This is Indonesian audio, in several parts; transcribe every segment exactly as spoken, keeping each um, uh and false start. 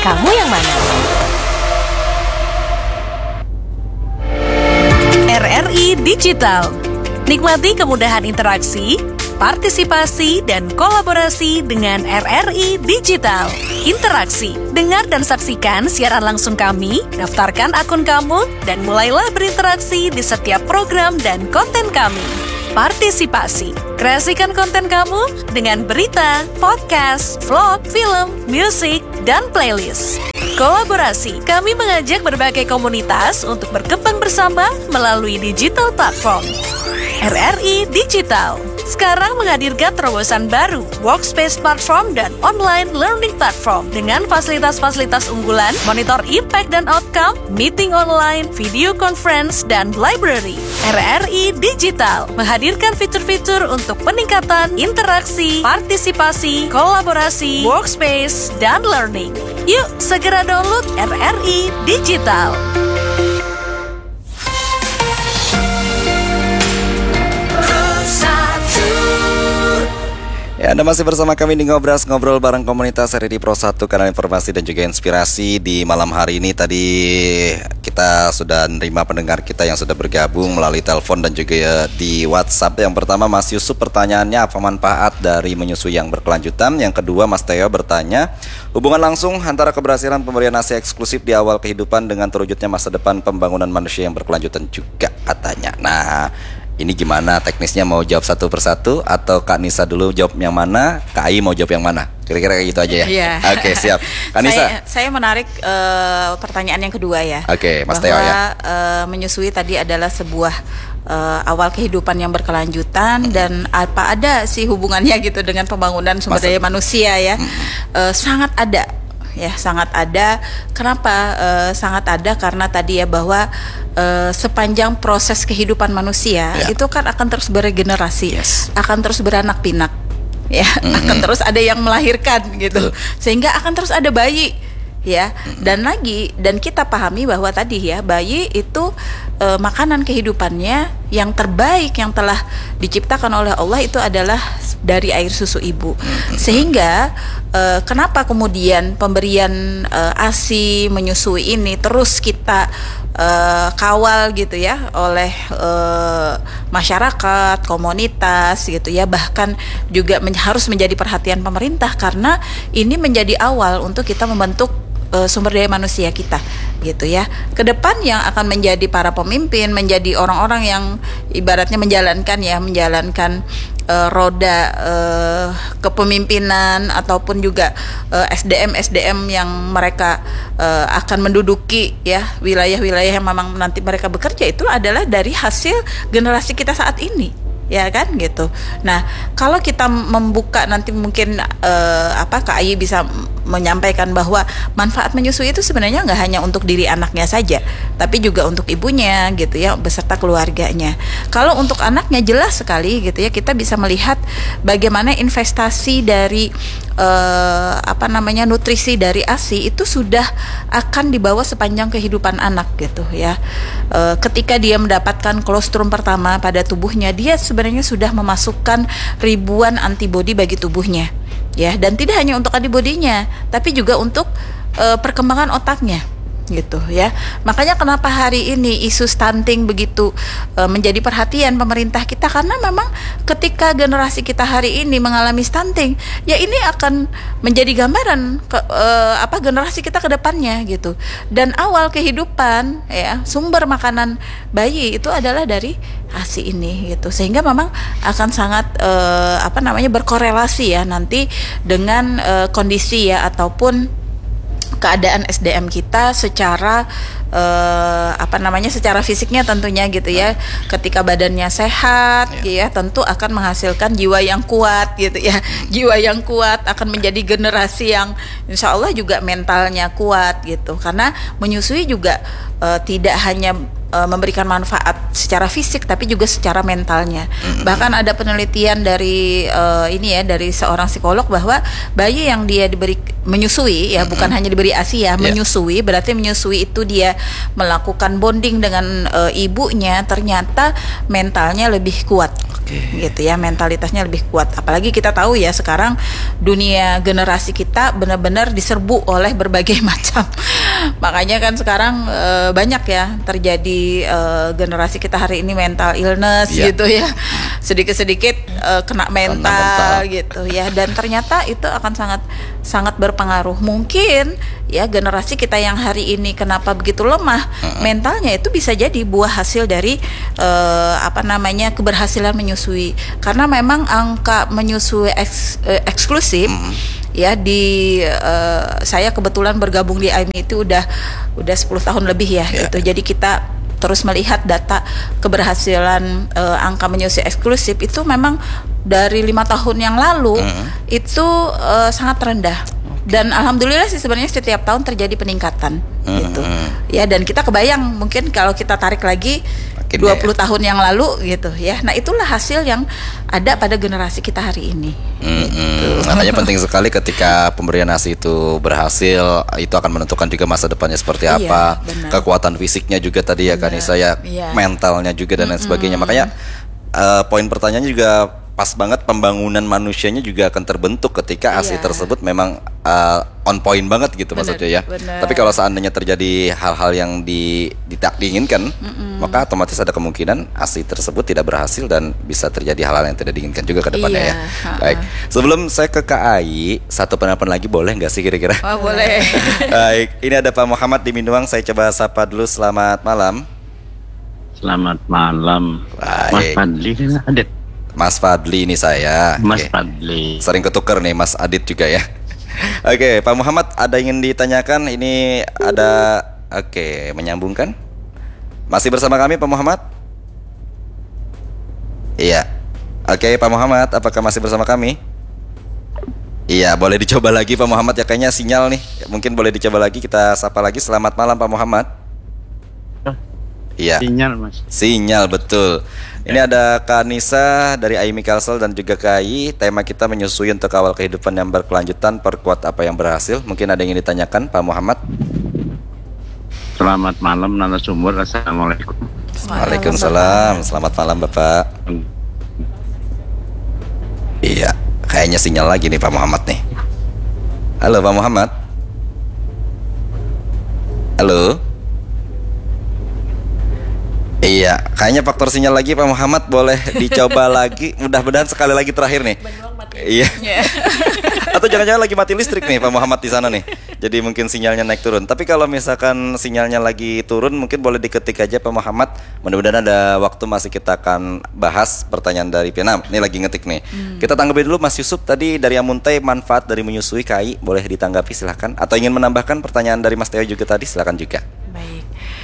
kamu yang mana? R R I Digital. Nikmati kemudahan interaksi, partisipasi, dan kolaborasi dengan R R I Digital. Interaksi, dengar dan saksikan siaran langsung kami, daftarkan akun kamu, dan mulailah berinteraksi di setiap program dan konten kami. Partisipasi, kreasikan konten kamu dengan berita, podcast, vlog, film, musik, dan playlist. Kolaborasi, kami mengajak berbagai komunitas untuk berkembang bersama melalui digital platform. R R I Digital sekarang menghadirkan terobosan baru, workspace platform dan online learning platform dengan fasilitas-fasilitas unggulan, monitor impact dan outcome, meeting online, video conference, dan library. R R I Digital menghadirkan fitur-fitur untuk peningkatan interaksi, partisipasi, kolaborasi, workspace, dan learning. Yuk, segera download R R I Digital. Ya, Anda masih bersama kami di Ngobras, ngobrol bareng komunitas R R I Pro satu, kanal informasi dan juga inspirasi. Di malam hari ini tadi kita sudah menerima pendengar kita yang sudah bergabung melalui telepon dan juga ya, di WhatsApp. Yang pertama Mas Yusuf, pertanyaannya apa manfaat dari menyusui yang berkelanjutan? Yang kedua Mas Theo bertanya, hubungan langsung antara keberhasilan pemberian A S I eksklusif di awal kehidupan dengan terwujudnya masa depan pembangunan manusia yang berkelanjutan juga katanya. Nah, ini gimana teknisnya, mau jawab satu persatu atau Kak Nisa dulu jawab yang mana, Kak Ai mau jawab yang mana? Kira-kira kayak gitu aja ya? Iya. Oke, siap. Kak Nisa. Saya, saya menarik uh, pertanyaan yang kedua ya. Oke, Mas bahwa, Theo ya. Uh, menyusui tadi adalah sebuah uh, awal kehidupan yang berkelanjutan hmm. dan apa ada sih hubungannya gitu dengan pembangunan sumber daya manusia ya? Hmm. Uh, sangat ada. Ya, sangat ada. Kenapa uh, sangat ada? Karena tadi ya bahwa uh, sepanjang proses kehidupan manusia ya, itu kan akan terus beregenerasi, yes, akan terus beranak pinak, ya, mm-hmm, akan terus ada yang melahirkan gitu, uh. sehingga akan terus ada bayi, ya, mm-hmm, dan lagi dan kita pahami bahwa tadi ya bayi itu uh, makanan kehidupannya yang terbaik yang telah diciptakan oleh Allah itu adalah dari air susu ibu, mm-hmm, sehingga uh, kenapa kemudian pemberian uh, A S I menyusui ini terus kita uh, kawal gitu ya oleh uh, masyarakat, komunitas gitu ya, bahkan juga men- harus menjadi perhatian pemerintah karena ini menjadi awal untuk kita membentuk uh, sumber daya manusia kita gitu ya. Kedepan yang akan menjadi para pemimpin, menjadi orang-orang yang ibaratnya menjalankan ya, menjalankan Uh, roda uh, kepemimpinan ataupun juga uh, S D M S D M yang mereka uh, akan menduduki ya wilayah-wilayah yang memang nanti mereka bekerja, itu adalah dari hasil generasi kita saat ini, ya kan gitu. Nah, kalau kita membuka nanti mungkin uh, apa Kak Ayi bisa menyampaikan bahwa manfaat menyusui itu sebenarnya nggak hanya untuk diri anaknya saja, tapi juga untuk ibunya gitu ya, beserta keluarganya. Kalau untuk anaknya jelas sekali gitu ya, kita bisa melihat bagaimana investasi dari uh, apa namanya nutrisi dari A S I itu sudah akan dibawa sepanjang kehidupan anak gitu ya. Uh, ketika dia mendapatkan kolostrum pertama pada tubuhnya, dia sebenarnya sudah memasukkan ribuan antibodi bagi tubuhnya. Ya, dan tidak hanya untuk antibodinya, tapi juga untuk uh, perkembangan otaknya, gitu ya. Makanya kenapa hari ini isu stunting begitu uh, menjadi perhatian pemerintah kita, karena memang ketika generasi kita hari ini mengalami stunting, ya ini akan menjadi gambaran ke, uh, apa generasi kita ke depannya gitu. Dan awal kehidupan ya, sumber makanan bayi itu adalah dari A S I ini gitu, sehingga memang akan sangat uh, apa namanya berkorelasi ya nanti dengan uh, kondisi ya ataupun keadaan S D M kita secara uh, apa namanya secara fisiknya tentunya gitu ya. Ketika badannya sehat ya, ya tentu akan menghasilkan jiwa yang kuat gitu ya. Jiwa yang kuat akan menjadi generasi yang insya Allah juga mentalnya kuat gitu, karena menyusui juga uh, tidak hanya memberikan manfaat secara fisik tapi juga secara mentalnya. Mm-hmm. Bahkan ada penelitian dari uh, ini ya dari seorang psikolog bahwa bayi yang dia diberi menyusui ya, mm-hmm. bukan hanya diberi ASI ya, yeah. menyusui, berarti menyusui itu dia melakukan bonding dengan uh, ibunya, ternyata mentalnya lebih kuat. Okay. Gitu ya, mentalitasnya lebih kuat. Apalagi kita tahu ya sekarang dunia generasi kita benar-benar diserbu oleh berbagai macam. Makanya kan sekarang uh, banyak ya terjadi uh, generasi kita hari ini mental illness, yeah. gitu ya. Sedikit-sedikit uh, kena mental, mental gitu ya, dan ternyata itu akan sangat sangat berpengaruh. Mungkin ya generasi kita yang hari ini kenapa begitu lemah uh-huh. mentalnya, itu bisa jadi buah hasil dari uh, apa namanya keberhasilan menyusui. Karena memang angka menyusui eks, uh, eksklusif uh-huh. ya di uh, saya kebetulan bergabung di A I M I itu udah udah sepuluh tahun lebih ya, yeah. gitu. Jadi kita terus melihat data keberhasilan uh, angka menyusui eksklusif itu memang dari lima tahun yang lalu uh-huh. itu uh, sangat rendah. Dan alhamdulillah sih sebenarnya setiap tahun terjadi peningkatan uh-huh. gitu. Ya, dan kita kebayang mungkin kalau kita tarik lagi makin dua puluh ya. Tahun yang lalu gitu ya. Nah, itulah hasil yang ada pada generasi kita hari ini. Uh-huh. Gitu. Makanya penting sekali ketika pemberian ASI itu berhasil, itu akan menentukan juga masa depannya seperti apa. Iya, kekuatan fisiknya juga tadi ya Kanisa ya, iya. mentalnya juga dan lain uh-huh. sebagainya. Makanya uh, poin pertanyaannya juga pas banget, pembangunan manusianya juga akan terbentuk ketika ASI yeah. tersebut memang uh, on point banget gitu, bener, maksudnya ya. Bener. Tapi kalau seandainya terjadi hal-hal yang di, tidak diinginkan, mm-mm. maka otomatis ada kemungkinan ASI tersebut tidak berhasil dan bisa terjadi hal-hal yang tidak diinginkan juga ke depannya, yeah. ya. Ha-ha. Baik, sebelum saya ke K A I, satu penelpon lagi boleh nggak sih kira-kira? Oh, boleh. Baik, ini ada Pak Muhammad di Minuang, saya coba sapa dulu. Selamat malam. Selamat malam. Baik. Mas Fadli kan ada. Mas Fadli ini saya. Mas Oke. Fadli. Sering ketukar nih Mas Adit juga ya. Oke, Pak Muhammad, ada ingin ditanyakan? Ini ada, oke, menyambungkan? Masih bersama kami Pak Muhammad? Iya. Oke, Pak Muhammad, apakah masih bersama kami? Iya, boleh dicoba lagi Pak Muhammad ya, kayaknya sinyal nih. Mungkin boleh dicoba lagi, kita sapa lagi. Selamat malam Pak Muhammad. Iya. Sinyal Mas. Sinyal, betul. Ini ada Kak Nisa dari A I M I Kalsel dan juga K A I. Tema kita menyusui untuk awal kehidupan yang berkelanjutan, perkuat apa yang berhasil. Mungkin ada yang ingin ditanyakan Pak Muhammad. Selamat malam narasumber. Assalamualaikum. Waalaikumsalam. Selamat malam Bapak. Iya, kayaknya sinyal lagi nih Pak Muhammad nih. Halo Pak Muhammad. Halo. Iya, kayaknya faktor sinyal lagi Pak Muhammad, boleh dicoba lagi. Mudah-mudahan sekali lagi terakhir nih. Iya. Atau jangan-jangan lagi mati listrik nih Pak Muhammad di sana nih. Jadi mungkin sinyalnya naik turun. Tapi kalau misalkan sinyalnya lagi turun, mungkin boleh diketik aja Pak Muhammad. Mudah-mudahan ada waktu, masih kita akan bahas pertanyaan dari Vietnam. Ini lagi ngetik nih. Hmm. Kita tanggapi dulu Mas Yusuf tadi dari Amuntai, manfaat dari menyusui K A I. Boleh ditanggapi silahkan. Atau ingin menambahkan pertanyaan dari Mas Teo juga tadi, silahkan juga. Baik.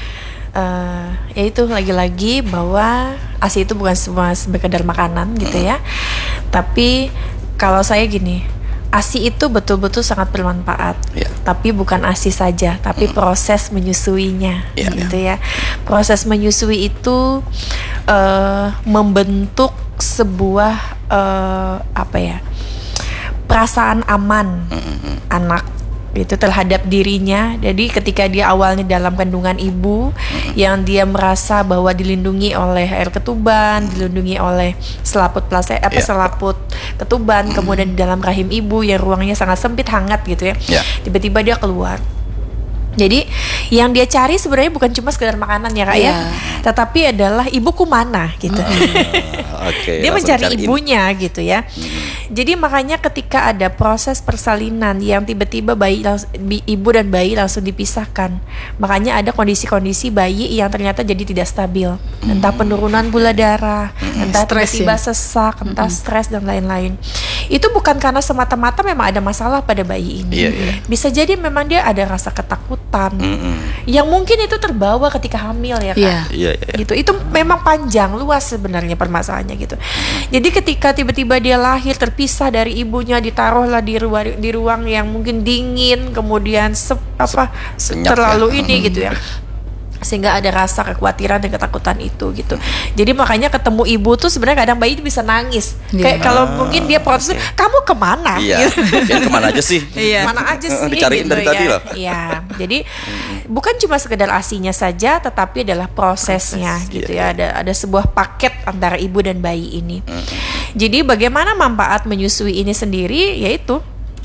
Uh, yaitu lagi-lagi bahwa ASI itu bukan cuma sekedar makanan gitu ya. Tapi kalau saya gini, ASI itu betul-betul sangat bermanfaat. Yeah. Tapi bukan ASI saja, tapi mm. proses menyusuinya, yeah, gitu yeah. ya. Proses menyusui itu uh, membentuk sebuah uh, apa ya? perasaan aman mm-hmm. anak itu terhadap dirinya. Jadi ketika dia awalnya dalam kandungan ibu, mm-hmm. yang dia merasa bahwa dilindungi oleh air ketuban, mm-hmm. dilindungi oleh selaput plase, apa yeah. selaput ketuban, mm-hmm. kemudian di dalam rahim ibu yang ruangnya sangat sempit, hangat gitu ya. Yeah. Tiba-tiba dia keluar. Jadi yang dia cari sebenarnya bukan cuma sekedar makanan ya Kak yeah. ya, tetapi adalah ibuku mana gitu. Uh, okay, dia mencari ibunya gitu ya. Hmm. Jadi makanya ketika ada proses persalinan yang tiba-tiba bayi ibu dan bayi langsung dipisahkan, makanya ada kondisi-kondisi bayi yang ternyata jadi tidak stabil, hmm. entah penurunan gula darah, hmm. entah stress, tiba-tiba ya? sesak, entah hmm. stres dan lain-lain. Itu bukan karena semata-mata memang ada masalah pada bayi ini. Yeah, yeah. Bisa jadi memang dia ada rasa ketakutan. Mm-hmm. Yang mungkin itu terbawa ketika hamil ya kan, yeah. Yeah, yeah. gitu. Itu memang panjang luas sebenarnya permasalahannya gitu. Mm-hmm. Jadi ketika tiba-tiba dia lahir terpisah dari ibunya, ditaruhlah di ruang di ruang yang mungkin dingin, kemudian se- apa Senyap, terlalu ya. ini gitu ya. sehingga ada rasa kekhawatiran dan ketakutan itu gitu. Jadi makanya ketemu ibu tuh sebenarnya kadang bayi itu bisa nangis. Iya. Kayak kalau Ah, mungkin dia protes, kamu kemana? Iya. Gitu. Kan kemana aja sih? Iya. Mana aja sih? Dicariin dari ya. tadi loh. Iya. Jadi bukan cuma sekedar asinya saja, tetapi adalah prosesnya Proses, gitu iya, ya. Ada ada sebuah paket antara ibu dan bayi ini. Jadi bagaimana manfaat menyusui ini sendiri, yaitu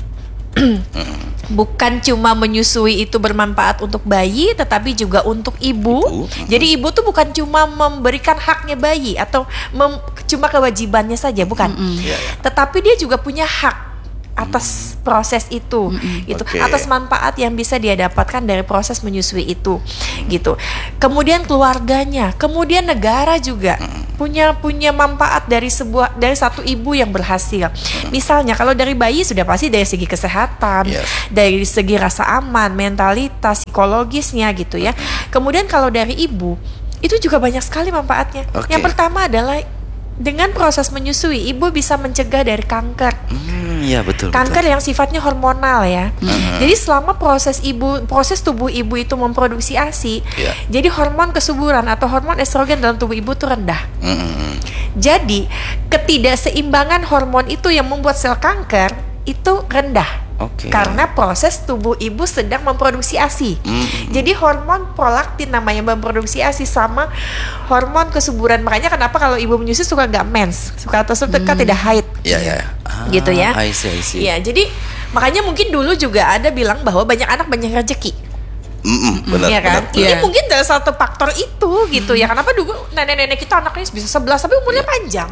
bukan cuma menyusui itu bermanfaat untuk bayi, tetapi juga untuk ibu. Ibu, Jadi ibu tuh bukan cuma memberikan haknya bayi atau mem- cuma kewajibannya saja, bukan. Iya, iya. Tetapi dia juga punya hak atas proses itu, gitu. Oke. Atas manfaat yang bisa dia dapatkan dari proses menyusui itu, gitu. Kemudian keluarganya, kemudian negara juga punya punya manfaat dari sebuah dari satu ibu yang berhasil. Misalnya kalau dari bayi sudah pasti dari segi kesehatan, Yes. dari segi rasa aman, mentalitas, psikologisnya gitu ya. Kemudian kalau dari ibu itu juga banyak sekali manfaatnya. Oke. Yang pertama adalah dengan proses menyusui, ibu bisa mencegah dari kanker. Hmm, iya betul. Kanker betul. yang sifatnya hormonal ya. Jadi selama proses ibu, proses tubuh ibu itu memproduksi ASI, Iya. jadi hormon kesuburan atau hormon estrogen dalam tubuh ibu itu rendah. Mm-mm. Jadi ketidakseimbangan hormon itu yang membuat sel kanker itu rendah. Oke. Karena proses tubuh ibu sedang memproduksi ASI. Mm. Jadi hormon prolaktin namanya memproduksi ASI sama hormon kesuburan. Makanya kenapa kalau ibu menyusui suka nggak mens, suka atau suka tidak haid. Iya iya. Ah, Gitu ya. I see, I see. Iya, jadi makanya mungkin dulu juga ada bilang bahwa banyak anak banyak rezeki. Mm-mm, benar, Iya kan? benar. Ini Iya. mungkin dari satu faktor itu gitu ya. Kenapa dulu nenek-nenek kita anaknya bisa sebelas tapi umurnya panjang.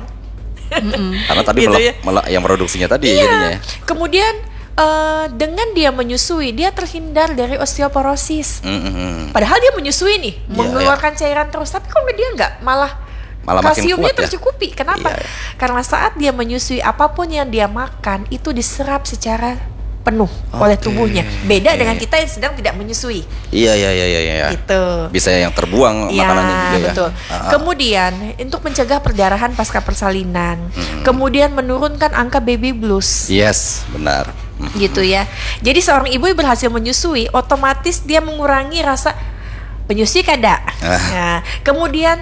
Karena tadi Gitu melek- ya. melek- yang produksinya tadi Iya. jadinya ya. Kemudian eh, dengan dia menyusui, dia terhindar dari osteoporosis. Mm-mm. Padahal dia menyusui nih, Iya, mengeluarkan cairan terus, tapi kok dia nggak malah Malah makin kalsiumnya kuat ya? tercukupi. Kenapa? Iya, iya. Karena saat dia menyusui, apapun yang dia makan itu diserap secara penuh oleh Oke, tubuhnya. Beda oke. dengan kita yang sedang tidak menyusui. Iya iya iya iya. iya. Gitu. Bisa yang terbuang Ya, makanannya juga ya. betul. Ah, Kemudian untuk mencegah perdarahan pasca persalinan, kemudian menurunkan angka baby blues. Yes, benar. Mm. Gitu ya. Jadi seorang ibu yang berhasil menyusui, otomatis dia mengurangi rasa penyusui kada. Ah. Nah, kemudian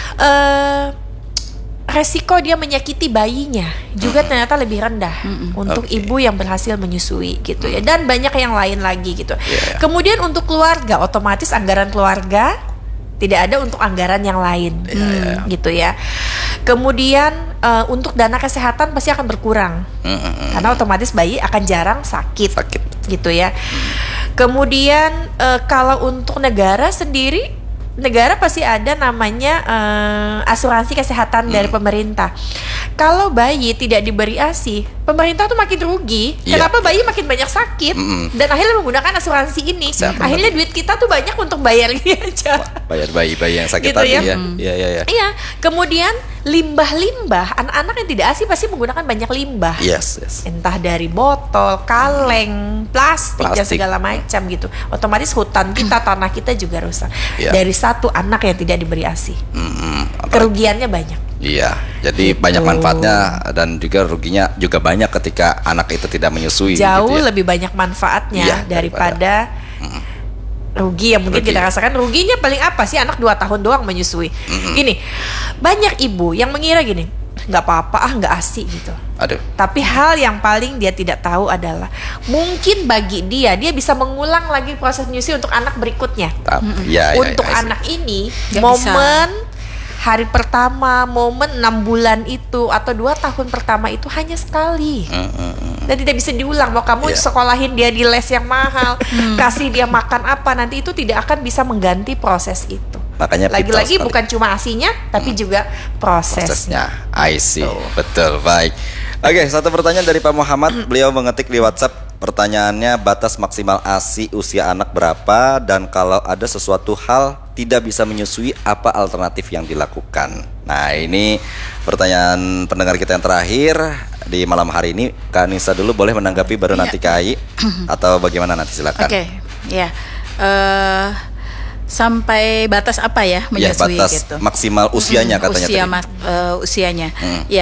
eh, resiko dia menyakiti bayinya juga ternyata lebih rendah untuk Oke. ibu yang berhasil menyusui gitu ya. Dan banyak yang lain lagi gitu. Yeah. Kemudian untuk keluarga, otomatis anggaran keluarga tidak ada untuk anggaran yang lain. Iya, iya, iya. Gitu ya. Kemudian eh, untuk dana kesehatan pasti akan berkurang. Mm-mm. Karena otomatis bayi akan jarang sakit, Sakit. gitu ya. Kemudian eh, kalau untuk negara sendiri, negara pasti ada namanya eh, asuransi kesehatan dari pemerintah. Kalau bayi tidak diberi ASI, pemerintah tuh makin rugi. Iya. Kenapa bayi makin banyak sakit? Mm-mm. Dan akhirnya menggunakan asuransi ini. Kesehatan Akhirnya duit kita tuh banyak untuk bayar ini aja. Bayar bayi-bayi yang sakit Gitu tadi ya. ya. Mm. Iya iya iya. Iya. Kemudian limbah-limbah, anak-anak yang tidak ASI pasti menggunakan banyak limbah. Yes, yes. Entah dari botol, kaleng, plastik, dan Plastik. segala macam gitu. Otomatis hutan kita, tanah kita juga rusak. Iya. Dari satu anak yang tidak diberi ASI. Mm-mm. Apalagi- Kerugiannya banyak. Iya, jadi Gitu. banyak manfaatnya dan juga ruginya juga banyak ketika anak itu tidak menyusui. Jauh gitu ya. lebih banyak manfaatnya Iya, daripada rugi yang mungkin Rugi. kita rasakan. Ruginya paling apa sih, anak dua tahun doang menyusui. Gini, banyak ibu yang mengira gini, nggak apa-apa ah, nggak ASI gitu. Aduh. Tapi hal yang paling dia tidak tahu adalah mungkin bagi dia dia bisa mengulang lagi proses menyusui untuk anak berikutnya. Tapi ya, ya, Untuk ya, I see. anak ini Nggak momen hari pertama, momen enam bulan itu atau dua tahun pertama itu hanya sekali. Mm, mm, mm. Dan tidak bisa diulang. Mau kamu Iya. sekolahin dia di les yang mahal, kasih dia makan apa, nanti itu tidak akan bisa mengganti proses itu. Makanya vital Lagi-lagi sekali. bukan cuma asinya, tapi juga prosesnya. prosesnya. I see. Betul, baik. Oke, satu pertanyaan dari Pak Muhammad. Beliau mengetik di WhatsApp. Pertanyaannya, batas maksimal ASI usia anak berapa, dan kalau ada sesuatu hal tidak bisa menyusui, apa alternatif yang dilakukan? Nah, ini pertanyaan pendengar kita yang terakhir di malam hari ini. Kak Nisa dulu boleh menanggapi, baru nanti Kak Ai, atau bagaimana nanti silakan. Oke, ya. Eh, sampai batas apa ya Ya, menyusui batas gitu? maksimal usianya Mm-mm, katanya usia tadi. ma- eh, usianya. Hmm. Ya,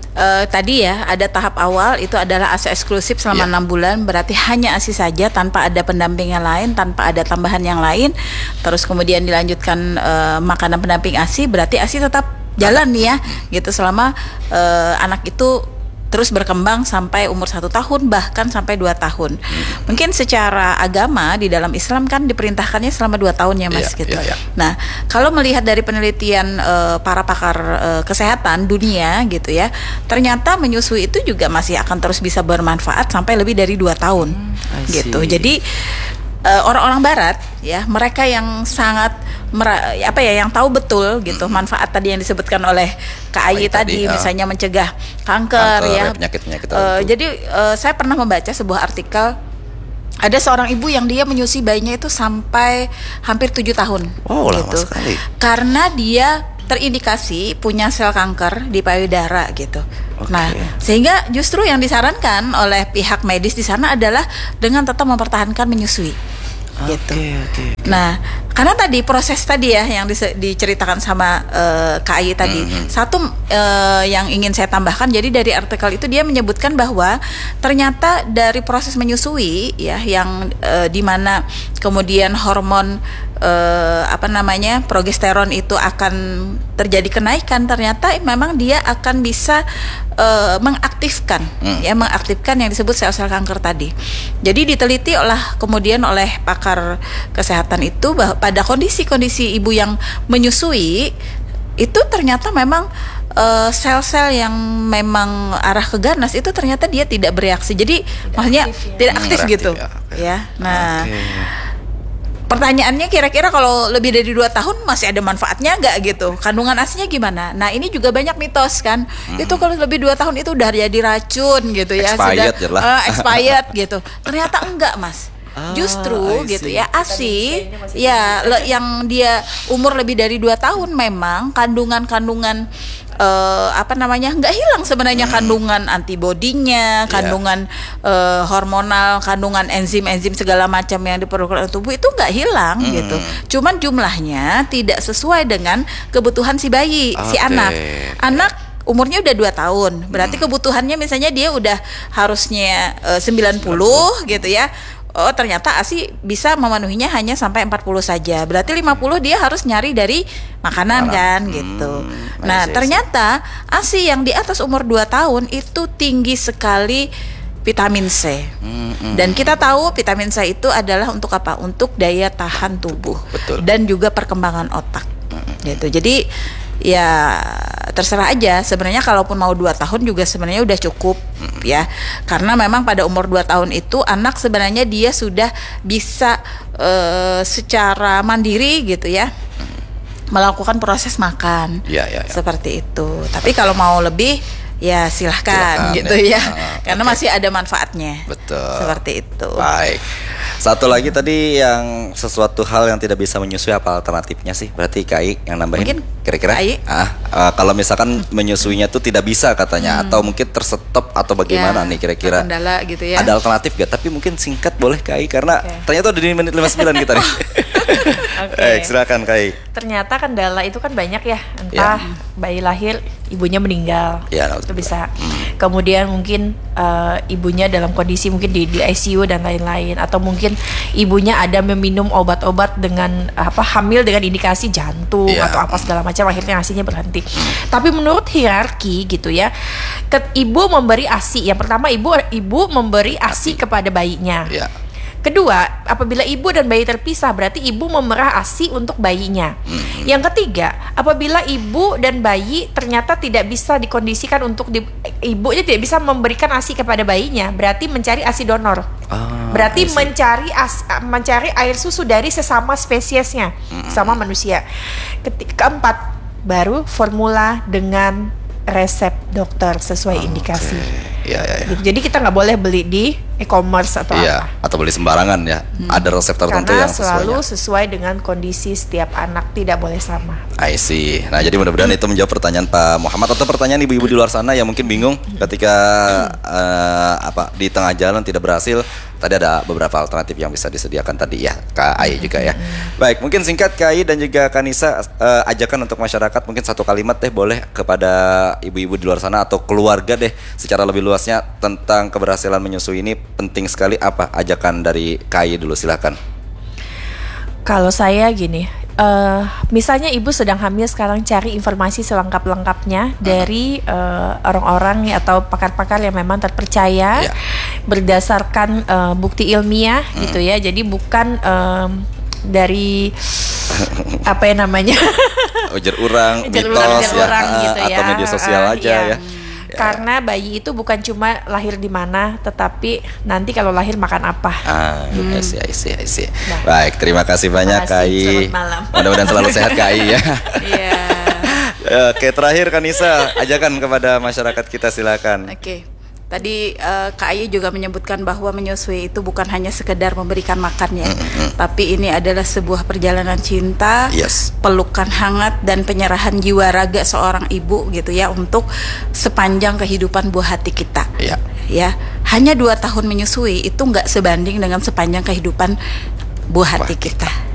uh, tadi ya ada tahap awal itu adalah A S I eksklusif selama Ya. enam bulan, berarti hanya A S I saja tanpa ada pendamping yang lain, tanpa ada tambahan yang lain. Terus kemudian dilanjutkan uh, makanan pendamping A S I, berarti A S I tetap jalan nih ya, gitu selama uh, anak itu terus berkembang sampai umur satu tahun bahkan sampai dua tahun. Mungkin secara agama di dalam Islam kan diperintahkannya selama dua tahun ya mas, Iya, gitu. iya, iya. Nah kalau melihat dari penelitian uh, para pakar uh, kesehatan dunia gitu ya, ternyata menyusui itu juga masih akan terus bisa bermanfaat sampai lebih dari dua tahun, I gitu. see. Jadi uh, orang-orang Barat ya, mereka yang sangat mera- apa ya, yang tahu betul gitu Mm-hmm. manfaat tadi yang disebutkan oleh Kak Ayi Ayi tadi, tadi, uh, misalnya mencegah kanker, Kanker, ya, ya, penyakit-penyakit Uh, tertentu. jadi uh, saya pernah membaca sebuah artikel. Ada seorang ibu yang dia menyusui bayinya itu sampai hampir tujuh tahun. Wow, lama gitu. sekali. Karena dia terindikasi punya sel kanker di payudara gitu. Oke. Nah, sehingga justru yang disarankan oleh pihak medis di sana adalah dengan tetap mempertahankan menyusui. Gitu. Oke, oke. Nah, karena tadi proses tadi ya yang dise- diceritakan sama uh, Kak Ayi tadi. Mhm. Satu uh, yang ingin saya tambahkan, jadi dari artikel itu dia menyebutkan bahwa ternyata dari proses menyusui ya, yang uh, dimana kemudian hormon uh, apa namanya progesteron itu akan terjadi kenaikan, ternyata memang dia akan bisa uh, mengaktifkan Hmm. ya, mengaktifkan yang disebut sel-sel kanker tadi. Jadi diteliti olah kemudian oleh pakar kesehatan itu bahwa pada kondisi-kondisi ibu yang menyusui itu ternyata memang uh, sel-sel yang memang arah ke ganas itu ternyata dia tidak bereaksi. Jadi maksudnya aktif ya. tidak Hmm, aktif reaktif gitu ya, oke. ya. Nah, Oke. pertanyaannya kira-kira kalau lebih dari dua tahun masih ada manfaatnya nggak gitu? Kandungan A S I-nya gimana? Nah ini juga banyak mitos kan. Itu kalau lebih dua tahun itu udah jadi racun gitu ya, Expired sudah lah. eh, expired gitu. Ternyata enggak mas. Ah, Justru I gitu see. ya, A S I ya le- yang dia umur lebih dari dua tahun memang kandungan-kandungan eh, apa namanya nggak hilang sebenarnya, kandungan antibodinya, kandungan eh, hormonal, kandungan enzim-enzim segala macam yang diperlukan oleh tubuh itu nggak hilang gitu. Cuman jumlahnya tidak sesuai dengan kebutuhan si bayi, si Oke. anak. Anak umurnya udah dua tahun, berarti kebutuhannya misalnya dia udah harusnya eh, sembilan puluh gitu ya. Oh ternyata A S I bisa memenuhinya hanya sampai empat puluh saja. Berarti lima puluh dia harus nyari dari makanan kan gitu. Hmm, I Nah see, I see. ternyata A S I yang di atas umur dua tahun itu tinggi sekali vitamin C. Hmm, hmm. Dan kita tahu vitamin C itu adalah untuk apa? Untuk daya tahan tubuh. Betul. Dan juga perkembangan otak. Gitu. Jadi ya terserah aja sebenarnya, kalaupun mau dua tahun juga sebenarnya udah cukup ya, karena memang pada umur dua tahun itu anak sebenarnya dia sudah bisa uh, secara mandiri gitu ya melakukan proses makan. Ya, ya, ya. Seperti itu. Tapi kalau mau lebih ya silahkan, Silakan, gitu ya. ya, Ah, karena oke. masih ada manfaatnya. Betul. Seperti itu. Baik. Satu lagi tadi yang sesuatu hal yang tidak bisa menyusui, apa alternatifnya sih? Berarti K I yang nambahin Mungkin kira-kira? K I? Ah, eh, kalau misalkan menyusuinya tuh tidak bisa katanya, atau mungkin tersetop atau bagaimana Ya, nih kira-kira? terkendala gitu ya. Ada alternatif gak? Tapi mungkin singkat boleh K I, karena Oke. ternyata udah di menit lima puluh sembilan kita nih. Oke. Eh, silakan K I. Ternyata kendala itu kan banyak ya, entah bayi lahir ibunya meninggal, Ya, itu bisa. Kemudian mungkin eh, ibunya dalam kondisi mungkin di, di I C U dan lain-lain, atau mungkin ibunya ada meminum obat-obat dengan apa hamil dengan indikasi jantung Ya. atau apa segala macam, akhirnya A S I-nya berhenti. Tapi menurut hierarki gitu ya, ke, ibu memberi A S I, yang pertama ibu ibu memberi A S I kepada bayinya. Ya. Kedua, apabila ibu dan bayi terpisah, berarti ibu memerah A S I untuk bayinya. Hmm. Yang ketiga, apabila ibu dan bayi ternyata tidak bisa dikondisikan untuk di, ibunya tidak bisa memberikan A S I kepada bayinya, berarti mencari A S I donor. Ah, I Berarti see. mencari as, mencari air susu dari sesama spesiesnya, sama manusia. Keti- Keempat, baru formula dengan resep dokter sesuai indikasi. Iya, iya, iya. Gitu. Jadi kita nggak boleh beli di e-commerce atau Iya, apa. atau beli sembarangan ya. Ada resep tertentu Karena yang selalu sesuainya. sesuai dengan kondisi setiap anak, tidak boleh sama. I see. Nah, jadi mudah-mudahan itu menjawab pertanyaan Pak Muhammad atau pertanyaan ibu-ibu di luar sana yang mungkin bingung ketika eh, apa di tengah jalan tidak berhasil tadi ada beberapa alternatif yang bisa disediakan tadi ya Kak Ai juga ya. Baik, mungkin singkat Kak Ai dan juga Kak Nisa, uh, ajakan untuk masyarakat mungkin satu kalimat deh boleh kepada ibu-ibu di luar sana atau keluarga deh secara lebih luasnya tentang keberhasilan menyusui ini penting sekali, apa ajakan dari Kak Ai dulu, silakan. Kalau saya gini, uh, misalnya ibu sedang hamil sekarang, cari informasi selengkap-lengkapnya dari uh, orang-orang atau pakar-pakar yang memang terpercaya, Ya. berdasarkan uh, bukti ilmiah Hmm. gitu ya. Jadi bukan um, dari apa ya namanya Ujar orang, Ujar mitos orang, ujar ya, orang uh, gitu atau ya. media sosial Uh, aja iya. ya. Karena bayi itu bukan cuma lahir di mana, tetapi nanti kalau lahir makan apa. Ah, I see, I see, I see. Baik, terima kasih banyak Terima Kak kasih, Ai. selamat malam. Mudah-mudahan selalu sehat Kak Ai ya. Iya. Oke, terakhir Kanisa, ajakan kepada masyarakat kita, silakan. Oke. Tadi eh, Kak Ayu juga menyebutkan bahwa menyusui itu bukan hanya sekedar memberikan makannya, tapi ini adalah sebuah perjalanan cinta, Yes. pelukan hangat dan penyerahan jiwa raga seorang ibu gitu ya untuk sepanjang kehidupan buah hati kita. Iya. Ya, hanya dua tahun menyusui itu nggak sebanding dengan sepanjang kehidupan buah hati kita.